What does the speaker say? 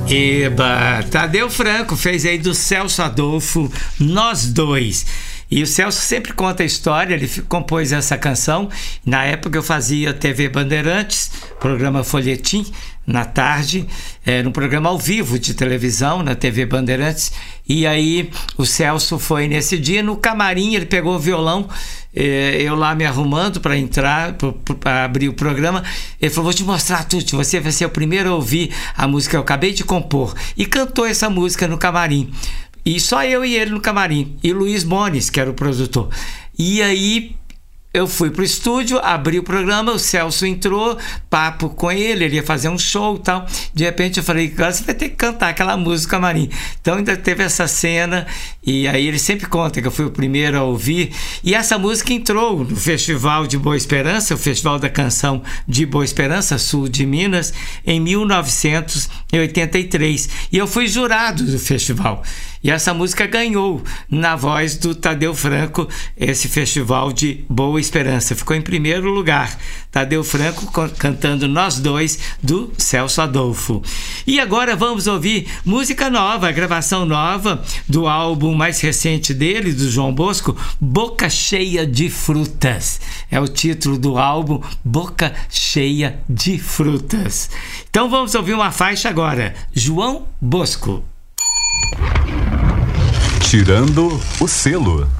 Eba, Tadeu Franco fez aí do Celso Adolfo Nós Dois. E o Celso sempre conta a história, ele compôs essa canção. Na época eu fazia TV Bandeirantes, programa Folhetim, na tarde, era um programa ao vivo de televisão na TV Bandeirantes. E aí o Celso foi nesse dia no camarim, ele pegou o violão, eu lá me arrumando para entrar, para abrir o programa. Ele falou: vou te mostrar tudo, você vai ser o primeiro a ouvir a música que eu acabei de compor. E cantou essa música no camarim. E só eu e ele no camarim. E Luiz Bones, que era o produtor. E aí eu fui pro estúdio, abri o programa, o Celso entrou, papo com ele, ele ia fazer um show e tal. De repente eu falei: agora você vai ter que cantar aquela música no camarim. Então ainda teve essa cena, e aí ele sempre conta que eu fui o primeiro a ouvir. E essa música entrou no Festival de Boa Esperança, o Festival da Canção de Boa Esperança, sul de Minas, em 1983. E eu fui jurado do festival. E essa música ganhou, na voz do Tadeu Franco, esse Festival de Boa Esperança. Ficou em primeiro lugar. Tadeu Franco cantando Nós Dois, do Celso Adolfo. E agora vamos ouvir música nova, gravação nova do álbum mais recente dele, do João Bosco, Boca Cheia de Frutas. É o título do álbum, Boca Cheia de Frutas. Então vamos ouvir uma faixa agora, João Bosco. Tirando o selo.